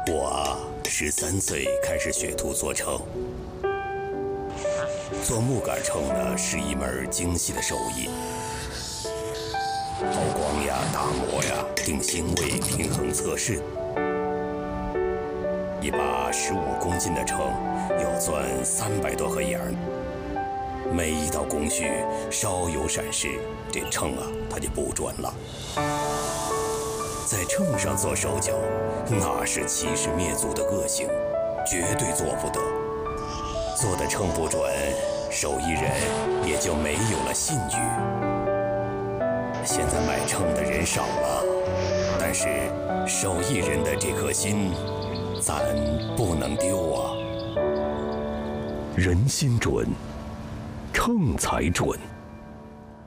我13岁开始学徒做秤，做木杆秤呢是一门精细的手艺，抛光呀、打磨呀、定星位、平衡测试。一把15公斤的秤要钻300多颗眼儿，每一道工序稍有闪失，这秤啊它就不准了。在秤上做手脚，那是欺师灭祖的恶行，绝对做不得。做的秤不准，手艺人也就没有了信誉。现在买秤的人少了，但是手艺人的这颗心，咱不能丢啊。人心准，秤才准。